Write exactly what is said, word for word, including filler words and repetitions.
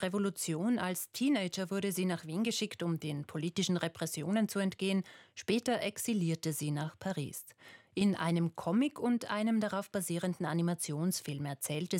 Revolution. Als Teenager wurde sie nach Wien geschickt, um den politischen Repressionen zu entgehen. Später exilierte sie nach Paris. In einem Comic und einem darauf basierenden Animationsfilm erzählte